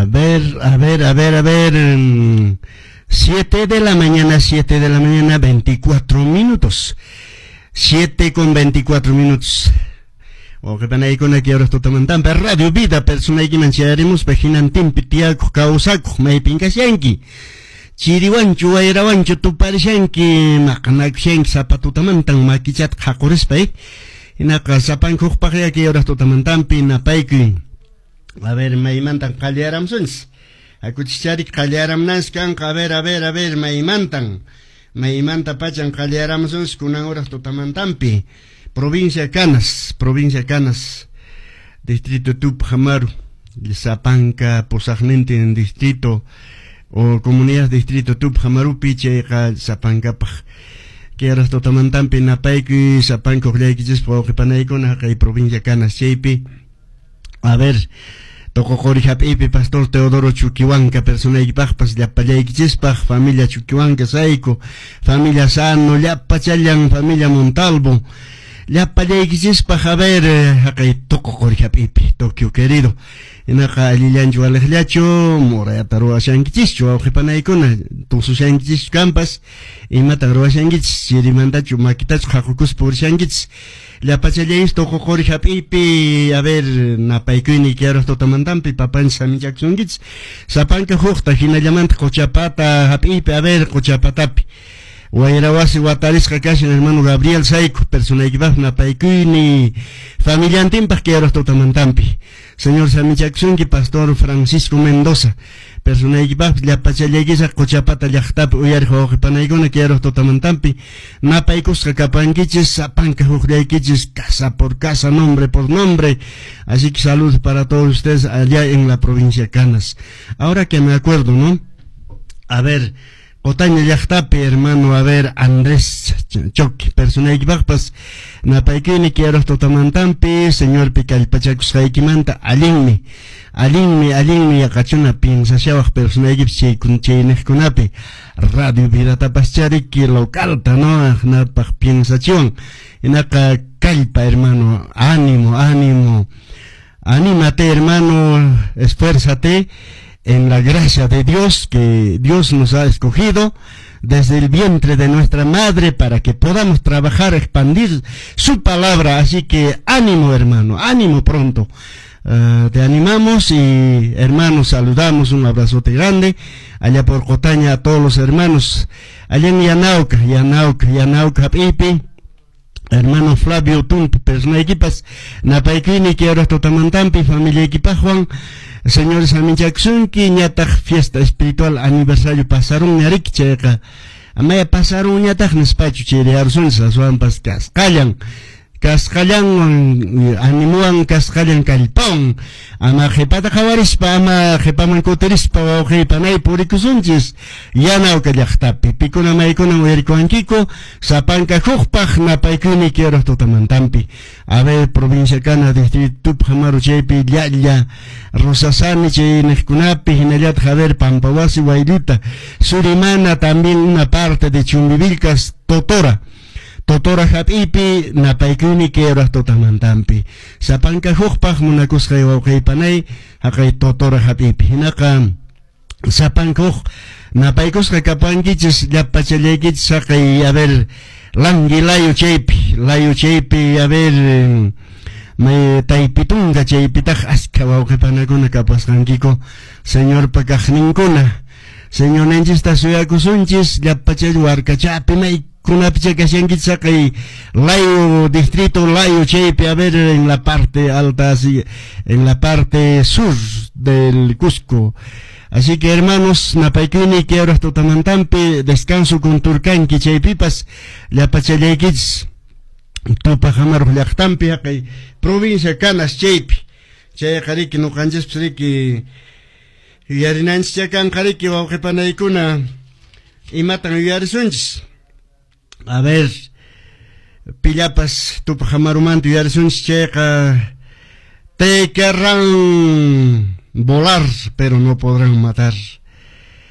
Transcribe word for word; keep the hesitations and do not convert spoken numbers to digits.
A ver, a ver, a ver, a ver. Siete de la mañana, siete de la mañana, veinticuatro minutos. Siete con veinticuatro minutos. O que van ahí con aquí ahora totamantan. Per Radio Vida, persona que mancharemos, paginan timpitiaco, causaco, may pinkasyanki. Chiriwanchu, airawanchu, tu parisyanki, makanaksyanki, zapatutamantan, makichat, jacorespay. Inaka, zapan kukpakya que ahora totamantan, pinapayki. A ver, maimantan kalyaram suns. Akuchicharik kalyaram naskan, a ver, a ver, a ver, maimantan. Maimanta pachan kalyaram suns, kunan horas totamantampi. Provincia Canas, provincia Canas. Distrito Tupamaru. Zapanca, posagmente en distrito, o comunidad distrito Tupamaru, piche, Zapanca, que ahora totamantampi, napaiku, Zapanco, Leikis, Pokepaneiko, y provincia Canas, Cheipi. A ver, toko korihap ipi pastor Teodoro Chuquihuanca, persona ikpajpas, llapallaykichispaj, familia Chuquihuanca, Saiko, familia Sano, llapachallan, familia Montalvo, llapallaykichispaj, a ver, acá toko korihap ipi, Tokio querido, en acá Liliancho Alejlacho, Morayataroa Shankichicho, Aujepanaikona, Tusu Shankichich Campas, y Mataroa Shankich, Sirimandacho, Maquitacho, Jacucus por Shankich, la pachalleis toko korihap ipi, a ver, napaikuni quiero totamantampi, papan samijaksungits, sapanka jukta, hinallamanta, cochapata, hap ipi, a ver, cochapatapi. Guayrawasi Wataris Kakashi, hermano Gabriel Saiko, persona equipaj, napaikuni, familiantimpa, quiero totamantampi. Señor Samijaksungui, pastor Francisco Mendoza, persona equipaj, la pachalleguisa, cochapata, yachtap, uyar, jojipanaigona, quiero totamantampi, napaikus, cacapanquiches, sapanca, jujriaiquiches, casa por casa, nombre por nombre. Así que salud para todos ustedes allá en la provincia Canas. Ahora que me acuerdo, ¿no? A ver, Otaña Yachtapi, hermano, a ver, Andrés Choque, persona equipajpas, napaikini, quiero totamantampi, señor Picalpachacus Haikimanta, alinmi, alinmi, alinmi, acachuna, piensashawak, persona equipche, kuncheinekonapi, Radio Vida Tapaschariki, localta, no, napaj piensación, en acá calpa, hermano, ánimo, ánimo, anímate, hermano, esfuérzate, en la gracia de Dios, que Dios nos ha escogido desde el vientre de nuestra madre para que podamos trabajar, expandir su palabra. Así que ánimo, hermano, ánimo pronto. Uh, te animamos y, hermanos, saludamos, un abrazote grande allá por Cotaña a todos los hermanos allá en Yanauca, Yanauca, Yanauca, Pipi. Hermano Flavio Tump, persona equipas, napaikini, que ahora totamantampi, familia equipa Juan, señores Amichaksunki, ñataj fiesta espiritual aniversario pasaron ñarik checa, amaya pasaron ñataj nespacho chere arsunsa, suan pas cascallan, cascallan, animuan cascallan calpón, ama jepata jawarispa, ama jepaman coterispa, o jepanay purikusunchis, yanauca llachtapi, picuna maicuna uerikuankiko, sapanca jujpaj, napaikuni quiero totamantampi. A ver, provincia Cana, distrito Tupamaru, Chepi, Yalla, Rosasani, Chinekunapi, Hinayat, Javer, Pampawasi, Guairita, Surimana, también una parte de Chumbivilcas, Totora. Totora hapipi, napaikuni quiero totamantampi. Sapanca jujpaj, munakus jaipanay, hakay Totora hapipi. Hinaka, sapanca juj, napaikus kapankichis, yapachalekichis, hakay, a ver, langi layo chepi, layo chepi, a ver, may taipitunga chepitag, askawaw kepanaguna kapascankiko, señor pakajninkuna, señor nenchista suyakusunchis, yapachal warkachapi, may kunapicha kasyankitsa kay layo distrito, layo chepi, a ver, en la parte alta, así, en la parte sur del Cusco. Así que, hermanos, napaikuni que ahora totamantampi, descanso con turcanqui chaypipas, llapachalekichis, tupajamar llaqtampi, kay provincia Canas chaypi, chay qariki nuqanchis psriki, yarinanchis chakan qariki wawqipanaykuna, imatan yarisunchis. A ver, pillapas tupajamarumantu yarisunchis chayqa, te querrán volar, pero no podrán matar.